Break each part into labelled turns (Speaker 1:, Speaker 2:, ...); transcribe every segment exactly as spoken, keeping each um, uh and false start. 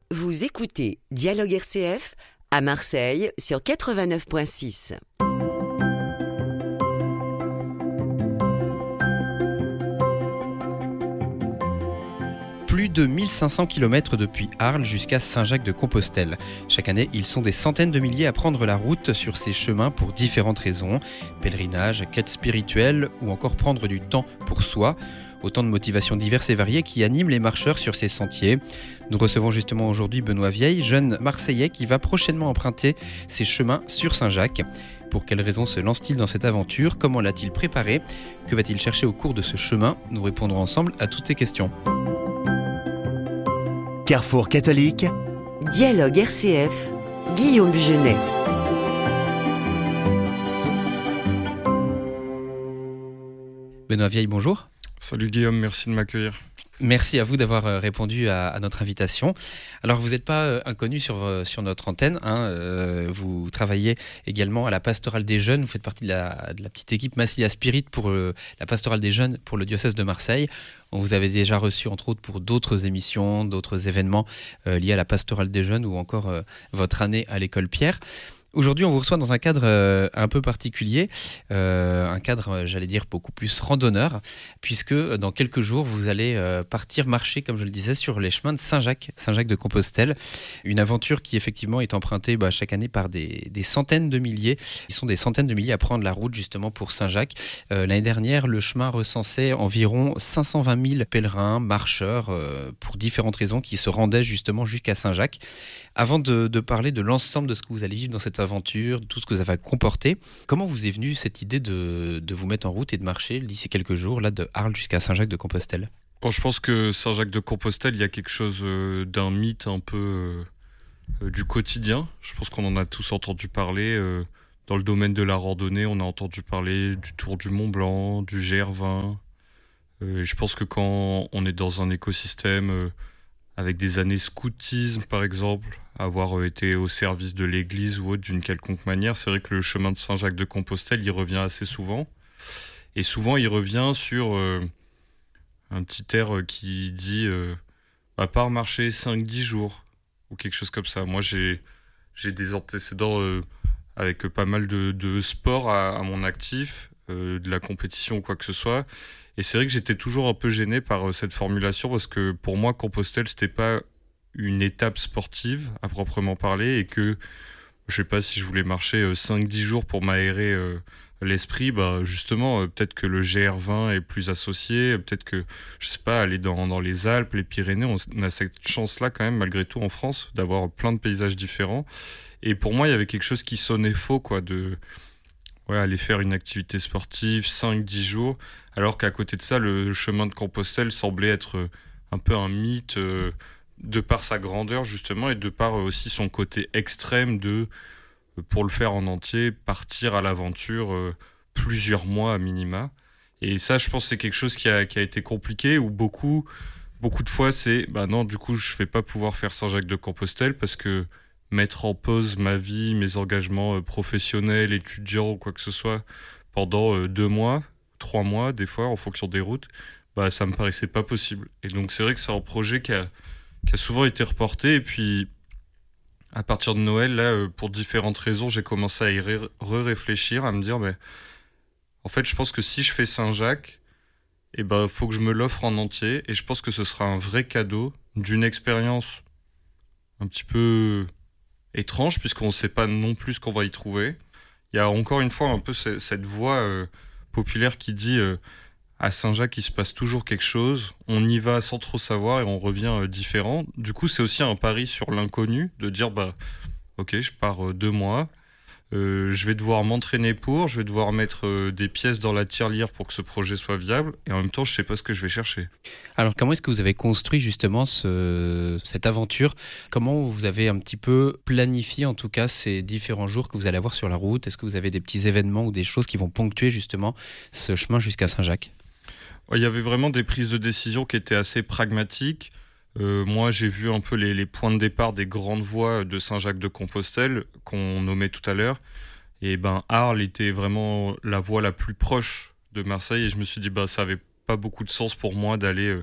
Speaker 1: Vous écoutez Dialogue R C F à Marseille sur quatre-vingt-neuf virgule six.
Speaker 2: Plus de mille cinq cents kilomètres depuis Arles jusqu'à Saint-Jacques-de-Compostelle. Chaque année, ils sont des centaines de milliers à prendre la route sur ces chemins pour différentes raisons. Pèlerinage, quête spirituelle ou encore prendre du temps pour soi. Autant de motivations diverses et variées qui animent les marcheurs sur ces sentiers. Nous recevons justement aujourd'hui Benoît Vieille, jeune Marseillais qui va prochainement emprunter ces chemins sur Saint-Jacques. Pour quelles raisons se lance-t-il dans cette aventure ? Comment l'a-t-il préparé ? Que va-t-il chercher au cours de ce chemin ? Nous répondrons ensemble à toutes ces questions.
Speaker 3: Carrefour catholique,
Speaker 1: Dialogue R C F, Guillaume Bugenet.
Speaker 2: Benoît Vieille, bonjour.
Speaker 4: Salut Guillaume, merci de m'accueillir.
Speaker 2: Merci à vous d'avoir répondu à, à notre invitation. Alors, vous n'êtes pas euh, inconnu sur, sur notre antenne. Hein, euh, vous travaillez également à la Pastorale des Jeunes. Vous faites partie de la, de la petite équipe Massilia Spirit pour euh, la Pastorale des Jeunes pour le diocèse de Marseille. On vous avait déjà reçu, entre autres, pour d'autres émissions, d'autres événements euh, liés à la Pastorale des Jeunes ou encore euh, votre année à l'école Pierre. Aujourd'hui, on vous reçoit dans un cadre euh, un peu particulier, euh, un cadre, j'allais dire, beaucoup plus randonneur, puisque dans quelques jours, vous allez euh, partir marcher, comme je le disais, sur les chemins de Saint-Jacques, Saint-Jacques-de-Compostelle. Une aventure qui, effectivement, est empruntée bah, chaque année par des, des centaines de milliers. Ils sont des centaines de milliers à prendre la route, justement, pour Saint-Jacques. Euh, l'année dernière, le chemin recensait environ cinq cent vingt mille pèlerins, marcheurs, euh, pour différentes raisons, qui se rendaient, justement, jusqu'à Saint-Jacques. Avant de, de parler de l'ensemble de ce que vous allez vivre dans cette aventure, de tout ce que ça va comporter, comment vous est venue cette idée de, de vous mettre en route et de marcher d'ici quelques jours, là, de Arles jusqu'à Saint-Jacques-de-Compostelle ?
Speaker 4: Bon, je pense que Saint-Jacques-de-Compostelle, il y a quelque chose euh, d'un mythe un peu euh, du quotidien. Je pense qu'on en a tous entendu parler. Euh, dans le domaine de la randonnée, on a entendu parler du Tour du Mont Blanc, du G R vingt. Euh, et je pense que quand on est dans un écosystème euh, avec des années scoutisme, par exemple, avoir été au service de l'église ou autre d'une quelconque manière, c'est vrai que le chemin de Saint-Jacques-de-Compostelle, il revient assez souvent. Et souvent, il revient sur euh, un petit air qui dit euh, « à part marcher cinq dix jours » ou quelque chose comme ça. Moi, j'ai, j'ai des antécédents euh, avec pas mal de, de sport à, à mon actif, euh, de la compétition ou quoi que ce soit. Et c'est vrai que j'étais toujours un peu gêné par euh, cette formulation parce que pour moi, Compostelle, c'était pas une étape sportive à proprement parler et que je sais pas si je voulais marcher euh, cinq dix jours pour m'aérer euh, l'esprit, bah justement euh, peut-être que le G R vingt est plus associé, peut-être que je sais pas, aller dans, dans les Alpes, les Pyrénées, on, on a cette chance-là quand même malgré tout en France d'avoir plein de paysages différents. Et pour moi, il y avait quelque chose qui sonnait faux, quoi, de ouais, aller faire une activité sportive cinq dix jours, alors qu'à côté de ça, le chemin de Compostelle semblait être un peu un mythe euh, de par sa grandeur justement et de par aussi son côté extrême de, pour le faire en entier, partir à l'aventure euh, plusieurs mois à minima. Et ça, je pense que c'est quelque chose qui a, qui a été compliqué, où beaucoup, beaucoup de fois, c'est bah non, du coup, je ne vais pas pouvoir faire Saint-Jacques-de-Compostelle parce que mettre en pause ma vie, mes engagements euh, professionnels, étudiants ou quoi que ce soit pendant euh, deux mois, trois mois, des fois, en fonction des routes, bah, ça me paraissait pas possible. Et donc, c'est vrai que c'est un projet qui a, qui a souvent été reporté. Et puis, à partir de Noël, là, euh, pour différentes raisons, j'ai commencé à y ré- re-réfléchir, à me dire, mais en fait, je pense que si je fais Saint-Jacques, eh ben, faut que je me l'offre en entier. Et je pense que ce sera un vrai cadeau d'une expérience un petit peu étrange, puisqu'on ne sait pas non plus ce qu'on va y trouver. Il y a encore une fois un peu ce- cette voix euh, populaire qui dit euh, à Saint-Jacques, il se passe toujours quelque chose, on y va sans trop savoir et on revient euh, différent. Du coup, c'est aussi un pari sur l'inconnu, de dire, bah, ok, je pars euh, deux mois, euh, je vais devoir m'entraîner pour, je vais devoir mettre euh, des pièces dans la tirelire pour que ce projet soit viable, et en même temps, je ne sais pas ce que je vais chercher.
Speaker 2: Alors, comment est-ce que vous avez construit justement ce, cette aventure ? Comment vous avez un petit peu planifié, en tout cas, ces différents jours que vous allez avoir sur la route ? Est-ce que vous avez des petits événements ou des choses qui vont ponctuer justement ce chemin jusqu'à Saint-Jacques ?
Speaker 4: Il y avait vraiment des prises de décision qui étaient assez pragmatiques. Euh, moi, j'ai vu un peu les, les points de départ des grandes voies de Saint-Jacques-de-Compostelle qu'on nommait tout à l'heure. Et ben, Arles était vraiment la voie la plus proche de Marseille. Et je me suis dit, bah, ça avait pas beaucoup de sens pour moi d'aller euh,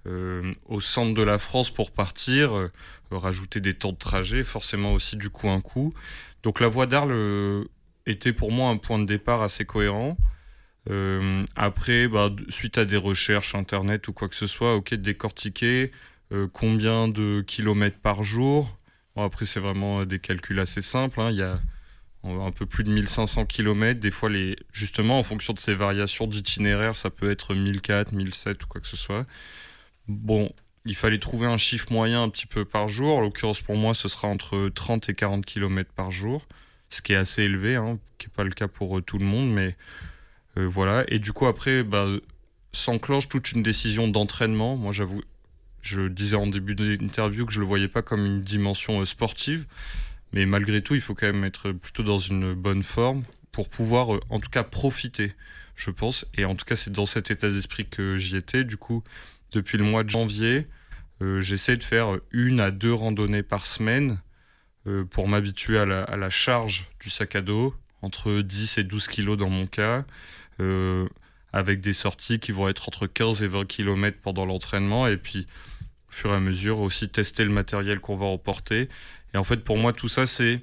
Speaker 4: euh, au centre de la France pour partir, euh, rajouter des temps de trajet, forcément aussi du coup un coût. Donc la voie d'Arles euh, était pour moi un point de départ assez cohérent. Euh, après, bah, suite à des recherches internet ou quoi que ce soit, ok, décortiquer euh, combien de kilomètres par jour. Bon, après, c'est vraiment des calculs assez simples, hein. Il y a un peu plus de mille cinq cents kilomètres. Des fois, les, justement, en fonction de ces variations d'itinéraire, ça peut être mille quatre, mille sept ou quoi que ce soit. Bon, il fallait trouver un chiffre moyen un petit peu par jour. En l'occurrence, pour moi, ce sera entre trente et quarante kilomètres par jour, ce qui est assez élevé, hein, qui n'est pas le cas pour euh, tout le monde, mais euh, voilà. Et du coup, après, bah, s'enclenche toute une décision d'entraînement. Moi, j'avoue, je disais en début d'interview que je ne le voyais pas comme une dimension euh, sportive, mais malgré tout, il faut quand même être plutôt dans une bonne forme pour pouvoir, euh, en tout cas, profiter, je pense. Et en tout cas, c'est dans cet état d'esprit que j'y étais. Du coup, depuis le mois de janvier, euh, j'essaie de faire une à deux randonnées par semaine euh, pour m'habituer à la, à la charge du sac à dos, entre dix et douze kilos dans mon cas, euh, avec des sorties qui vont être entre quinze et vingt kilomètres pendant l'entraînement, et puis au fur et à mesure aussi tester le matériel qu'on va emporter. Et en fait, pour moi, tout ça, c'est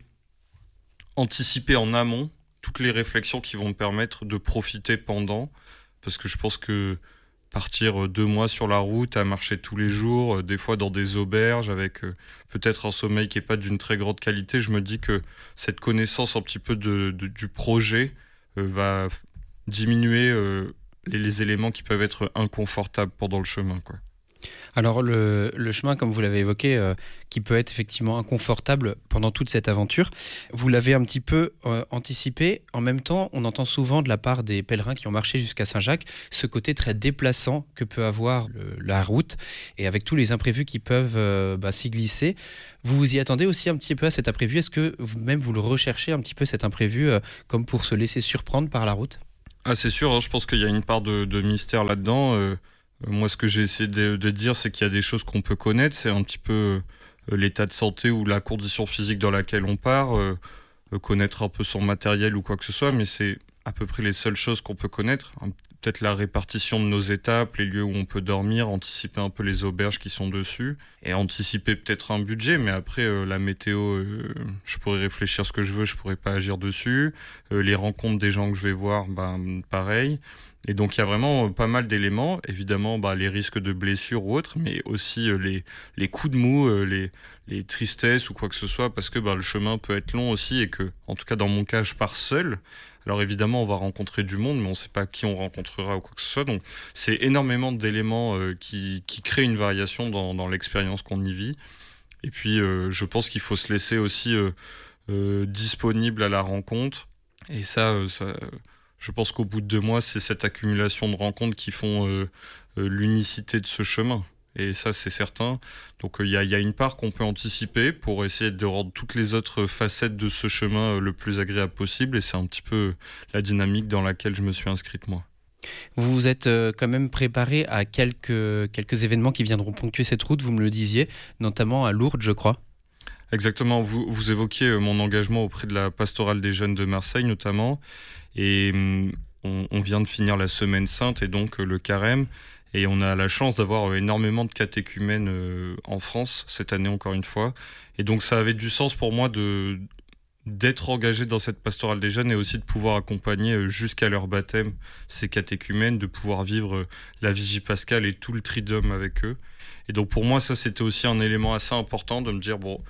Speaker 4: anticiper en amont toutes les réflexions qui vont me permettre de profiter pendant, parce que je pense que partir deux mois sur la route, à marcher tous les jours, des fois dans des auberges, avec peut-être un sommeil qui n'est pas d'une très grande qualité, je me dis que cette connaissance un petit peu de, de, du projet euh, va f- diminuer euh, les, les éléments qui peuvent être inconfortables pendant le chemin, quoi.
Speaker 2: Alors le, le chemin, comme vous l'avez évoqué, euh, qui peut être effectivement inconfortable pendant toute cette aventure, vous l'avez un petit peu euh, anticipé. En même temps, on entend souvent de la part des pèlerins qui ont marché jusqu'à Saint-Jacques ce côté très déplaçant que peut avoir le- la route, et avec tous les imprévus qui peuvent euh, bah, s'y glisser. Vous vous y attendez aussi un petit peu à cet imprévu? Est-ce que vous-même vous le recherchez un petit peu, cet imprévu, euh, comme pour se laisser surprendre par la route?
Speaker 4: Ah, c'est sûr, hein, je pense qu'il y a une part de, de mystère là-dedans. Euh, euh, moi, ce que j'ai essayé de, de dire, c'est qu'il y a des choses qu'on peut connaître. C'est un petit peu euh, l'état de santé ou la condition physique dans laquelle on part, euh, euh, connaître un peu son matériel ou quoi que ce soit, mais c'est à peu près les seules choses qu'on peut connaître. Hein, peut-être la répartition de nos étapes, les lieux où on peut dormir, anticiper un peu les auberges qui sont dessus, et anticiper peut-être un budget, mais après, euh, la météo, euh, je pourrais réfléchir ce que je veux, je pourrais pas agir dessus. Euh, les rencontres des gens que je vais voir, ben, pareil. Et donc il y a vraiment euh, pas mal d'éléments, évidemment bah, les risques de blessures ou autres, mais aussi euh, les, les coups de mou, euh, les, les tristesses ou quoi que ce soit, parce que bah, le chemin peut être long aussi, et que, en tout cas dans mon cas, je pars seul. Alors évidemment, on va rencontrer du monde, mais on ne sait pas qui on rencontrera ou quoi que ce soit. Donc c'est énormément d'éléments euh, qui, qui créent une variation dans, dans l'expérience qu'on y vit. Et puis euh, je pense qu'il faut se laisser aussi euh, euh, disponible à la rencontre. Et ça, euh, ça je pense qu'au bout de deux mois, c'est cette accumulation de rencontres qui font euh, euh, l'unicité de ce chemin. Et ça, c'est certain. Donc, il euh, y, y a une part qu'on peut anticiper pour essayer de rendre toutes les autres facettes de ce chemin euh, le plus agréable possible. Et c'est un petit peu euh, la dynamique dans laquelle je me suis inscrite, moi.
Speaker 2: Vous vous êtes euh, quand même préparé à quelques, quelques événements qui viendront ponctuer cette route, vous me le disiez, notamment à Lourdes, je crois.
Speaker 4: Exactement. Vous, vous évoquiez euh, mon engagement auprès de la pastorale des jeunes de Marseille, notamment. Et hum, on, on vient de finir la Semaine Sainte et donc euh, le Carême. Et on a la chance d'avoir euh, énormément de catéchumènes euh, en France, cette année encore une fois. Et donc ça avait du sens pour moi de, d'être engagé dans cette pastorale des jeunes, et aussi de pouvoir accompagner euh, jusqu'à leur baptême ces catéchumènes, de pouvoir vivre euh, la Vigie pascale et tout le Triduum avec eux. Et donc pour moi, ça c'était aussi un élément assez important de me dire, bon,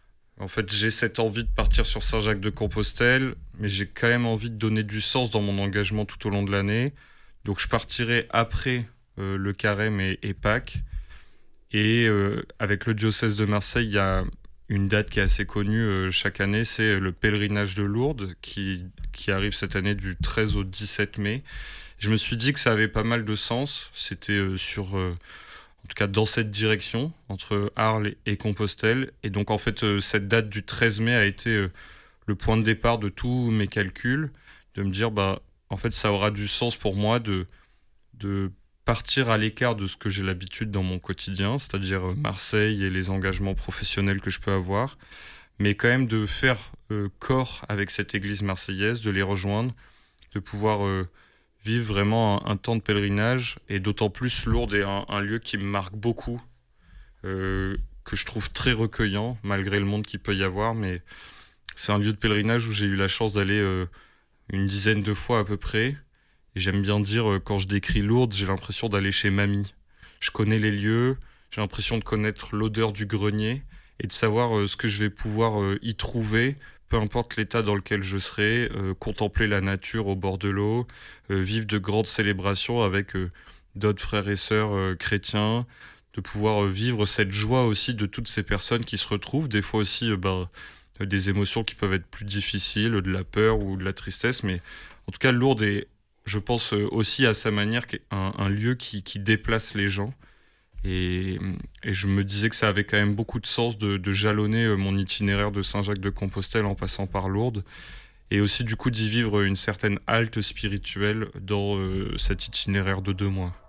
Speaker 4: en fait, j'ai cette envie de partir sur Saint-Jacques-de-Compostelle, mais j'ai quand même envie de donner du sens dans mon engagement tout au long de l'année. Donc je partirai après euh, le Carême et, et Pâques. Et euh, avec le diocèse de Marseille, il y a une date qui est assez connue euh, chaque année, c'est le pèlerinage de Lourdes qui, qui arrive cette année du treize au dix-sept mai. Je me suis dit que ça avait pas mal de sens. C'était euh, sur... Euh, en tout cas dans cette direction, entre Arles et Compostelle. Et donc en fait, euh, cette date du treize mai a été euh, le point de départ de tous mes calculs, de me dire, bah, en fait, ça aura du sens pour moi de, de partir à l'écart de ce que j'ai l'habitude dans mon quotidien, c'est-à-dire euh, Marseille et les engagements professionnels que je peux avoir, mais quand même de faire euh, corps avec cette église marseillaise, de les rejoindre, de pouvoir... Euh, vivre vraiment un, un temps de pèlerinage, et d'autant plus Lourdes est un, un lieu qui me marque beaucoup, euh, que je trouve très recueillant, malgré le monde qu'il peut y avoir, mais c'est un lieu de pèlerinage où j'ai eu la chance d'aller euh, une dizaine de fois à peu près, et j'aime bien dire, euh, quand je décris Lourdes, j'ai l'impression d'aller chez mamie. Je connais les lieux, j'ai l'impression de connaître l'odeur du grenier, et de savoir euh, ce que je vais pouvoir euh, y trouver, peu importe l'état dans lequel je serai, euh, contempler la nature au bord de l'eau, euh, vivre de grandes célébrations avec euh, d'autres frères et sœurs euh, chrétiens, de pouvoir euh, vivre cette joie aussi de toutes ces personnes qui se retrouvent, des fois aussi euh, bah, euh, des émotions qui peuvent être plus difficiles, de la peur ou de la tristesse, mais en tout cas Lourdes est, je pense euh, aussi à sa manière, un, un lieu qui, qui déplace les gens. Et, et je me disais que ça avait quand même beaucoup de sens de, de jalonner mon itinéraire de Saint-Jacques-de-Compostelle en passant par Lourdes, et aussi du coup d'y vivre une certaine halte spirituelle dans euh, cet itinéraire de deux mois.